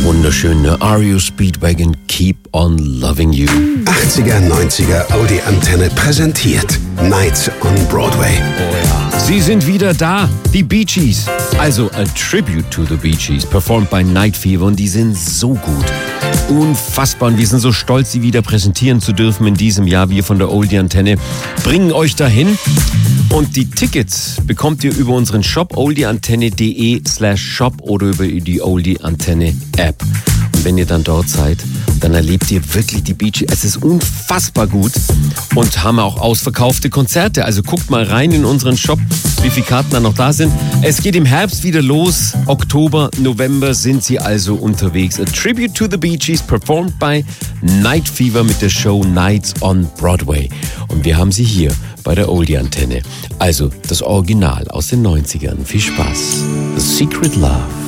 Wunderschön, ne? REO Speedwagon, Keep on Loving You. 80er, 90er Audi Antenne präsentiert Nights on Broadway. Oh ja. Sie sind wieder da, die Bee Gees. Also a tribute to the Bee Gees, performed by Night Fever. Und die sind so gut. Unfassbar. Und wir sind so stolz, sie wieder präsentieren zu dürfen in diesem Jahr. Wir von der Oldie Antenne bringen euch dahin. Und die Tickets bekommt ihr über unseren Shop oldieantenne.de/shop oder über die Oldie Antenne App. Und wenn ihr dann dort seid, dann erlebt ihr wirklich die Bee Gees. Es ist unfassbar gut und haben auch ausverkaufte Konzerte. Also guckt mal rein in unseren Shop, wie viele Karten da noch da sind. Es geht im Herbst wieder los. Oktober, November sind sie also unterwegs. A Tribute to the Bee Gees, performed by Night Fever mit der Show Nights on Broadway. Und wir haben sie hier bei der Oldie Antenne. Also das Original aus den 90ern. Viel Spaß. The Secret Love.